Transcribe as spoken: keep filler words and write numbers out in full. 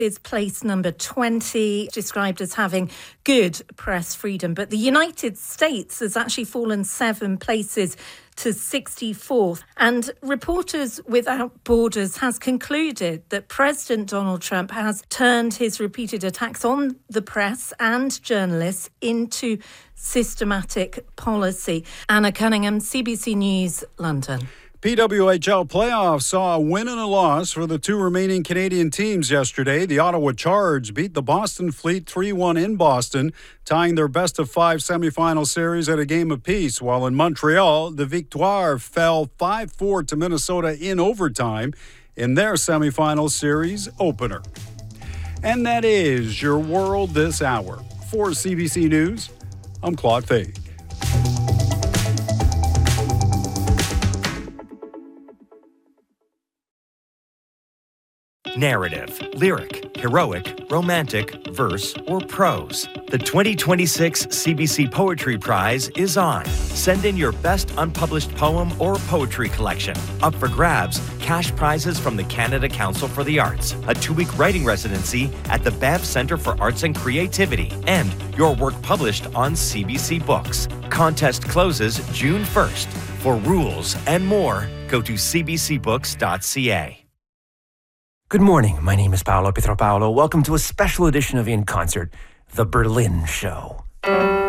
is place number twenty, described as having good press freedom. But the United States has actually fallen seven places to sixty-fourth. And Reporters Without Borders has concluded that President Donald Trump has turned his repeated attacks on the press and journalists into systematic policy. Anna Cunningham, C B C News, London. P W H L playoffs saw a win and a loss for the two remaining Canadian teams yesterday. The Ottawa Charge beat the Boston Fleet three one in Boston, tying their best-of-five semifinal series at a game apiece, while in Montreal, the Victoire fell five four to Minnesota in overtime in their semifinal series opener. And that is your world this hour. For C B C News, I'm Claude Fade. Narrative, lyric, heroic, romantic, verse, or prose. The twenty twenty-six C B C Poetry Prize is on. Send in your best unpublished poem or poetry collection. Up for grabs, cash prizes from the Canada Council for the Arts, a two-week writing residency at the Banff Centre for Arts and Creativity, and your work published on C B C Books. Contest closes June first. For rules and more, go to c b c books dot c a. Good morning. My name is Paolo Pietro Paolo. Welcome to a special edition of In Concert, The Berlin Show.